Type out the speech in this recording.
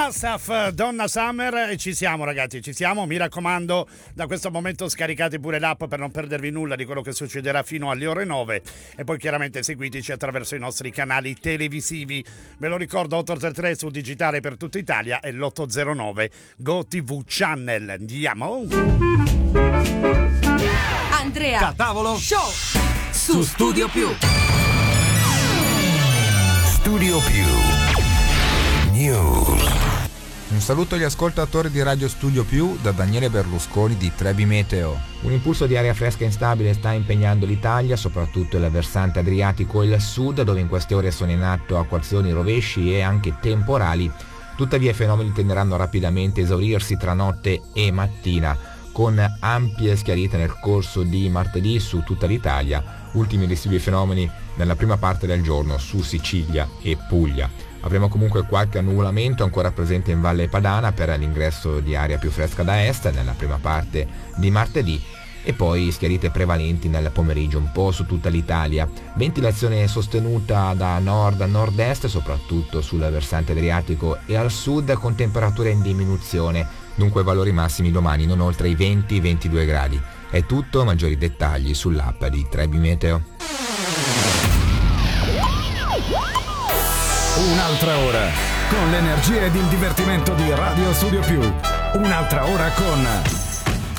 Asaf, Donna Summer, e ci siamo ragazzi, ci siamo, mi raccomando, da questo momento scaricate pure l'app per non perdervi nulla di quello che succederà fino alle ore 9 e poi chiaramente seguiteci attraverso i nostri canali televisivi, ve lo ricordo 833 su digitale per tutta Italia e l'809 GoTV Channel, andiamo! Andrea Catavolo Show su Studio Più. Studio Più News. Un saluto agli ascoltatori di Radio Studio Più da Daniele Berlusconi di Trebi Meteo. Un impulso di aria fresca e instabile sta impegnando l'Italia, soprattutto il versante adriatico e il sud, dove in queste ore sono in atto acquazzoni, rovesci e anche temporali. Tuttavia i fenomeni tenderanno rapidamente a esaurirsi tra notte e mattina, con ampie schiarite nel corso di martedì su tutta l'Italia, ultimi residui fenomeni nella prima parte del giorno su Sicilia e Puglia. Avremo comunque qualche annuvolamento ancora presente in Valle Padana per l'ingresso di aria più fresca da est nella prima parte di martedì e poi schiarite prevalenti nel pomeriggio un po' su tutta l'Italia. Ventilazione sostenuta da nord a nord-est, soprattutto sul versante adriatico e al sud, con temperature in diminuzione, dunque valori massimi domani non oltre i 20-22 gradi. È tutto, maggiori dettagli sull'app di Trebi Meteo. Un'altra ora con l'energia ed il divertimento di Radio Studio Più. Un'altra ora con